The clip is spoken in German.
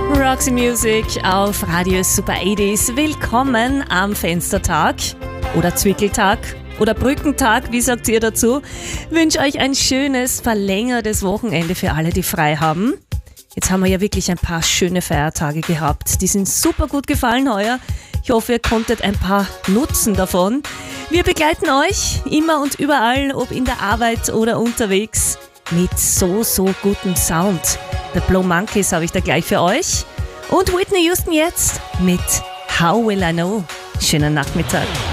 Roxy Music auf Radio Super 80s. Willkommen am Fenstertag oder Zwickeltag oder Brückentag, wie sagt ihr dazu? Ich wünsche euch ein schönes, verlängertes Wochenende für alle, die frei haben. Jetzt haben wir ja wirklich ein paar schöne Feiertage gehabt. Die sind super gut gefallen heuer. Ich hoffe, ihr konntet ein paar nutzen davon. Wir begleiten euch immer und überall, ob in der Arbeit oder unterwegs, mit so gutem Sound. The Blow Monkeys habe ich da gleich für euch. Und Whitney Houston jetzt mit How Will I Know. Schönen Nachmittag.